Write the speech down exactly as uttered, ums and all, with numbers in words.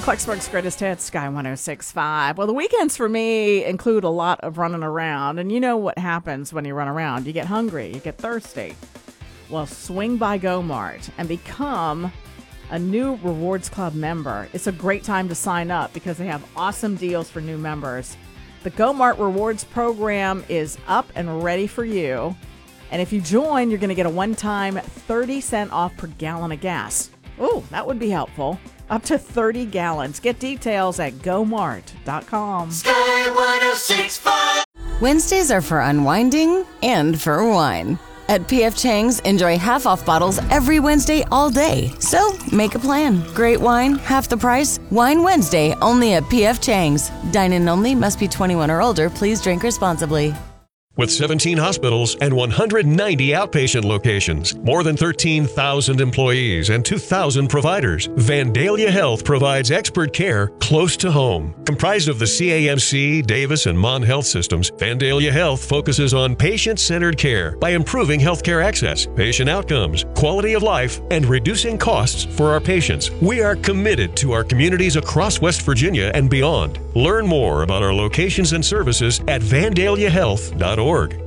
Clarksburg's Greatest Hits, Sky one oh six point five. Well, the weekends for me include a lot of running around. And you know what happens when you run around. You get hungry. You get thirsty. Well, swing by GoMart and become a new Rewards Club member. It's a great time to sign up because they have awesome deals for new members. The GoMart Rewards program is up and ready for you. And if you join, you're going to get a one-time thirty cent off per gallon of gas. Ooh, that would be helpful. Up to thirty gallons. Get details at go mart dot com. Sky one oh six point five. Wednesdays are for unwinding and for wine. At P F Chang's, enjoy half-off bottles every Wednesday all day. So, make a plan. Great wine, half the price. Wine Wednesday, only at P F Chang's. Dine-in only, must be twenty-one or older. Please drink responsibly. With seventeen hospitals and one hundred ninety outpatient locations, more than thirteen thousand employees, and two thousand providers, Vandalia Health provides expert care close to home. Comprised of the C A M C, Davis, and Mon Health systems, Vandalia Health focuses on patient-centered care by improving healthcare access, patient outcomes, quality of life, and reducing costs for our patients. We are committed to our communities across West Virginia and beyond. Learn more about our locations and services at vandalia health dot org.